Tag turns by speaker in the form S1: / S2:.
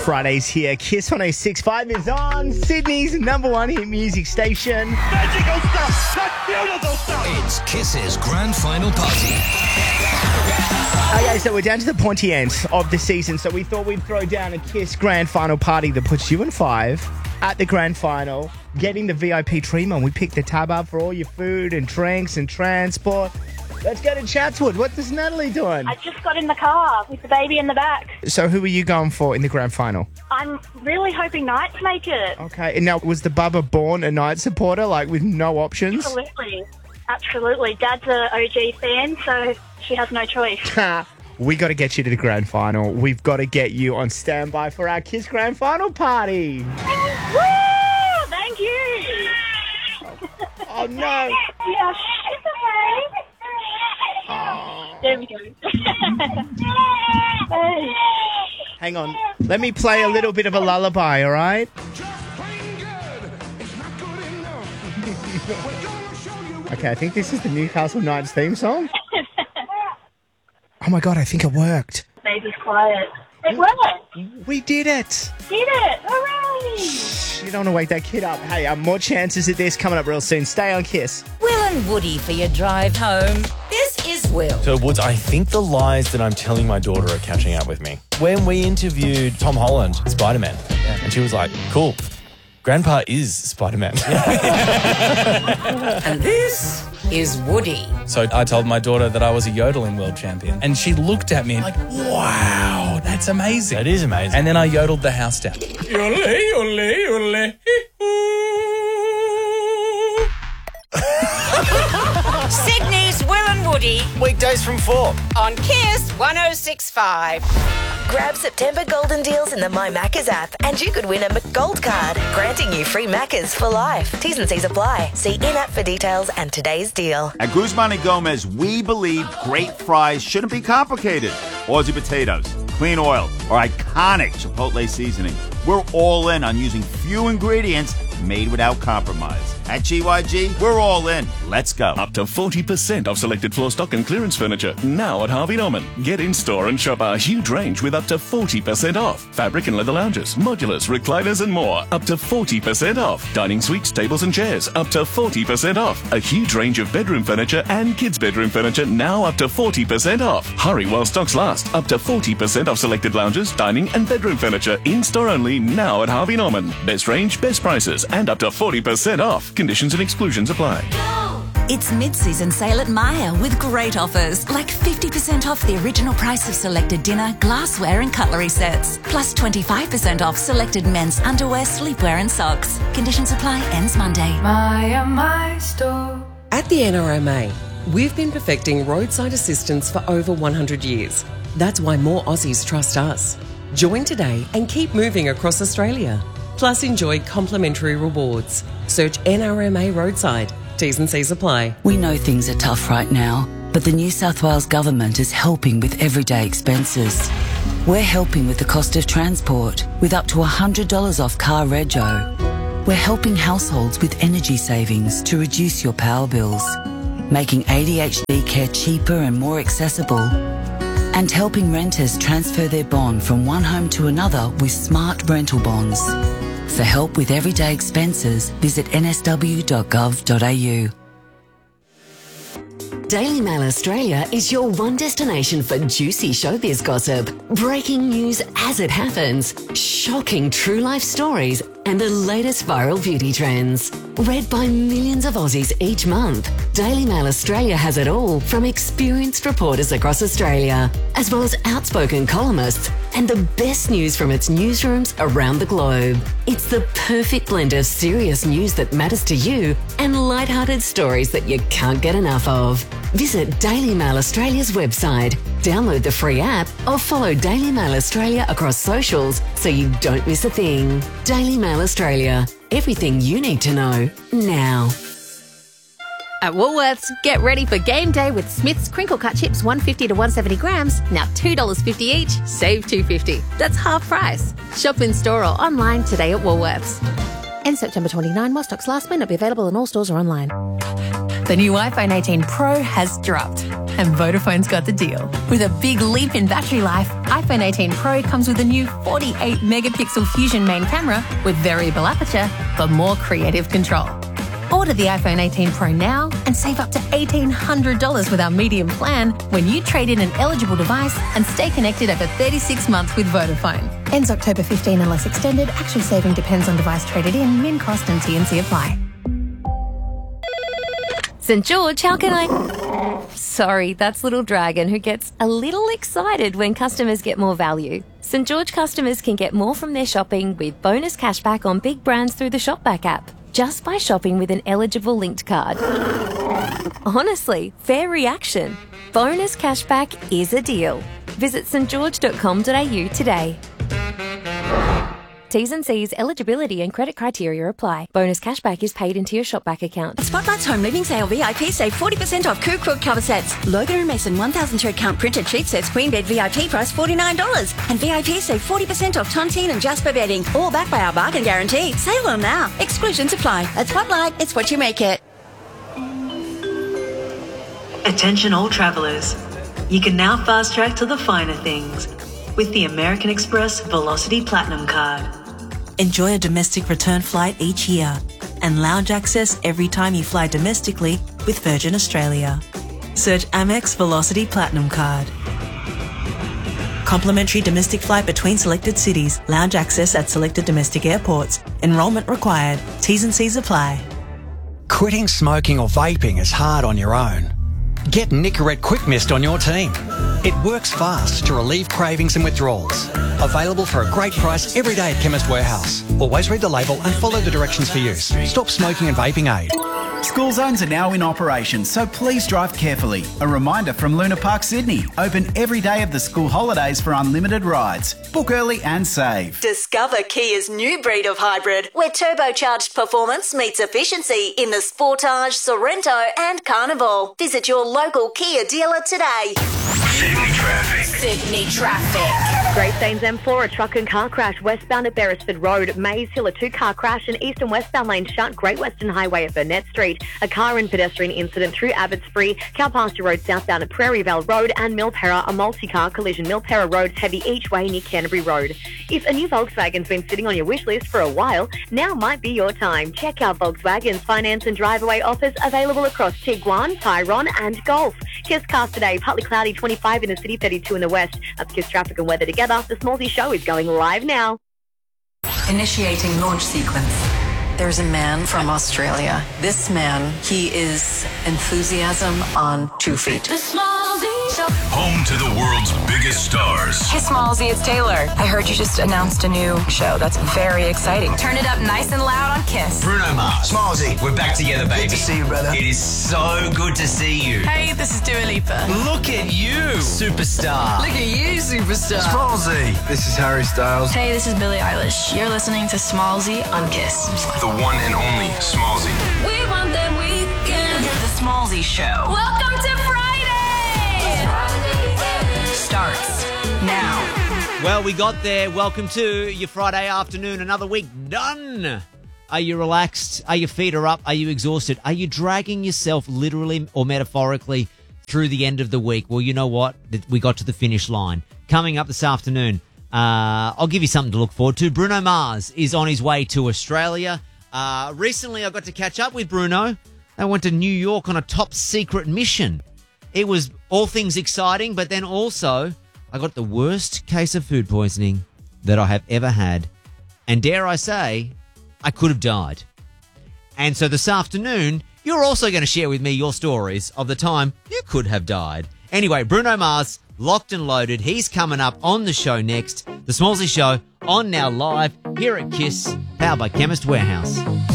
S1: Fridays here. Kiss 106.5 is on Sydney's number one hit music station.
S2: Magical stuff! That's beautiful stuff!
S3: It's Kiss's grand final party.
S1: Okay, so we're down to the pointy end of the season, so we thought we'd throw down a Kiss grand final party that puts you in 5 at the grand final, getting the VIP treatment. We picked the tab up for all your food and drinks and transport. Let's go to Chatswood. What is Natalie doing?
S4: I just got in the car with the baby in the back.
S1: So who are you going for in the grand final?
S4: I'm really hoping Knights make it.
S1: Okay, and now was the Bubba born a Knight supporter, like with no options?
S4: Absolutely. Dad's a OG fan, so she has no choice.
S1: We got to get you to the grand final. We've got to get you on standby for our Kiss grand final party.
S4: Woo! Thank you.
S1: Oh, no.
S4: Yeah, it's okay.
S1: Oh.
S4: There we go. Hey.
S1: Hang on. Let me play a little bit of a lullaby, all right? Okay, I think this is the Newcastle Knights theme song. Oh, my God, I think it worked.
S4: Baby's quiet. It worked.
S1: We did it.
S4: Did it. Hooray.
S1: You don't want to wake that kid up. Hey, more chances of this coming up real soon. Stay on Kiss.
S5: Will and Woody for your drive home. This is Will.
S6: So, Woods, I think the lies that I'm telling my daughter are catching up with me. When we interviewed Tom Holland, Spider-Man, and she was like, cool, Grandpa is Spider-Man.
S5: And this is Woody.
S7: So I told my daughter that I was a yodeling world champion. And she looked at me like, wow, that's amazing.
S6: That is amazing.
S7: And then I yodeled the house down. Yodel, yodel, yodel.
S5: Sydney's Will and Woody
S6: Weekdays from 4.
S5: on Kiss 106.5.
S8: Grab September golden deals in the My Maccas app and you could win a McGold card, granting you free Maccas for life. T's and C's apply. See in-app for details and today's deal.
S9: At Guzman and Gomez, we believe great fries shouldn't be complicated. Aussie potatoes, clean oil, or iconic Chipotle seasoning. We're all in on using few ingredients made without compromise. At GYG, we're all in. Let's go.
S10: Up to 40% off selected floor stock and clearance furniture. Now at Harvey Norman. Get in store and shop our huge range with up to 40% off. Fabric and leather lounges, modulars, recliners and more. Up to 40% off. Dining suites, tables and chairs. Up to 40% off. A huge range of bedroom furniture and kids' bedroom furniture. Now up to 40% off. Hurry while stocks last. Up to 40% off selected lounges, dining and bedroom furniture. In store only now at Harvey Norman. Best range, best prices and up to 40% off. Conditions and exclusions apply.
S11: It's mid-season sale at Myer with great offers, like 50% off the original price of selected dinner, glassware and cutlery sets, plus 25% off selected men's underwear, sleepwear and socks. Conditions apply, ends Monday.
S12: My store. At the NRMA, we've been perfecting roadside assistance for over 100 years. That's why more Aussies trust us. Join today and keep moving across Australia. Plus enjoy complimentary rewards. Search NRMA Roadside. T's and C's apply.
S13: We know things are tough right now, but the New South Wales Government is helping with everyday expenses. We're helping with the cost of transport, with up to $100 off car rego. We're helping households with energy savings to reduce your power bills, making ADHD care cheaper and more accessible, and helping renters transfer their bond from one home to another with smart rental bonds. For help with everyday expenses, visit nsw.gov.au.
S14: Daily Mail Australia is your one destination for juicy showbiz gossip, breaking news as it happens, shocking true life stories, and the latest viral beauty trends. Read by millions of Aussies each month, Daily Mail Australia has it all from experienced reporters across Australia, as well as outspoken columnists and the best news from its newsrooms around the globe. It's the perfect blend of serious news that matters to you and lighthearted stories that you can't get enough of. Visit Daily Mail Australia's website, download the free app, or follow Daily Mail Australia across socials so you don't miss a thing. Daily Mail Australia. Everything you need to know now.
S15: At Woolworths, get ready for game day with Smith's crinkle cut chips 150 to 170 grams, now $2.50 each, save $2.50. That's half price. Shop in store or online today at Woolworths. End September 29, while stocks last may not be available in all stores or online.
S16: The new iPhone 18 Pro has dropped.
S15: and Vodafone's got the deal. With a big leap in battery life, iPhone 18 Pro comes with a new 48-megapixel Fusion main camera with variable aperture for more creative control. Order the iPhone 18 Pro now and save up to $1,800 with our medium plan when you trade in an eligible device and stay connected over 36 months with Vodafone. Ends October 15 unless extended. Actual saving depends on device traded in. Min cost and T&C apply.
S16: St. George, how can I... Sorry, that's Little Dragon, who gets a little excited when customers get more value. St. George customers can get more from their shopping with bonus cashback on big brands through the Shopback app, just by shopping with an eligible linked card. Honestly, fair reaction. Bonus cashback is a deal. Visit stgeorge.com.au today. T's and C's, eligibility and credit criteria apply. Bonus cashback is paid into your Shopback account.
S11: Spotlight's Home Living Sale VIP save 40% off Coup Crook cover sets. Logan & Mason 1,000 thread count printed sheet sets queen bed VIP price $49. And VIP save 40% off Tontine and Jasper bedding. All backed by our bargain guarantee. Sale on now. Exclusions apply. At Spotlight, it's what you make it.
S17: Attention all travellers. You can now fast track to the finer things with the American Express Velocity Platinum Card. Enjoy a domestic return flight each year and lounge access every time you fly domestically with Virgin Australia. Search Amex Velocity Platinum Card. Complimentary domestic flight between selected cities. Lounge access at selected domestic airports. Enrolment required. T's and C's apply.
S18: Quitting smoking or vaping is hard on your own. Get Nicorette Quick Mist on your team. It works fast to relieve cravings and withdrawals. Available for a great price every day at Chemist Warehouse. Always read the label and follow the directions for use. Stop smoking and vaping aid.
S19: School zones are now in operation, so please drive carefully. A reminder from Luna Park, Sydney. Open every day of the school holidays for unlimited rides. Book early and save.
S17: Discover Kia's new breed of hybrid, where turbocharged performance meets efficiency in the Sportage, Sorrento and Carnival. Visit your local Kia dealer today.
S3: Sydney traffic.
S4: Sydney traffic. Great Staines M4, a truck and car crash westbound at Beresford Road. Maze Hill, a two-car crash, and east and westbound lane shut. Great Western Highway at Burnett Street. A car and pedestrian incident through Abbotsbury. Cowpasture Road southbound at Prairie Vale Road. And Milperra, a multi-car collision. Milperra Road's heavy each way near Canterbury Road. If a new Volkswagen's been sitting on your wish list for a while, now might be your time. Check out Volkswagen's finance and drive-away offers available across Tiguan, Tyron and Golf. Kiss cars today, partly cloudy, 25 in the city, 32 in the west. That's Kiss traffic and weather together. The Smallsy Show is going live now.
S20: Initiating launch sequence. There's a man from Australia. This man, he is enthusiasm on 2 feet.
S3: The Smallsy Show. Home to the world's biggest stars.
S21: Hey, Smallsy, it's Taylor. I heard you just announced a new show. That's very exciting. Turn it up nice and loud on Kiss.
S22: Bruno Mars. Smallsy. We're back together, baby. Good to see you, brother. It is so good to see you.
S21: Hey, this is Dua Lipa.
S22: Look at you, superstar.
S21: Look at you, superstar.
S22: Smallsy.
S23: This is Harry Styles.
S21: Hey, this is Billie Eilish. You're listening to Smallsy on Kiss.
S3: The one and only Smallsy.
S21: We want them weekend. The Smallsy Show. Welcome to Friday. Starts now.
S24: Well, we got there. Welcome to your Friday afternoon. Another week done. Are you relaxed? Are your feet up? Are you exhausted? Are you dragging yourself literally or metaphorically through the end of the week? Well, you know what? We got to the finish line. Coming up this afternoon, I'll give you something to look forward to. Bruno Mars is on his way to Australia. Recently, I got to catch up with Bruno. They went to New York on a top secret mission. It was all things exciting, but then also I got the worst case of food poisoning that I have ever had. And dare I say, I could have died. And so this afternoon, you're also going to share with me your stories of the time you could have died. Anyway, Bruno Mars, locked and loaded. He's coming up on the show next. The Smallsy Show on now live here at Kiss, powered by Chemist Warehouse.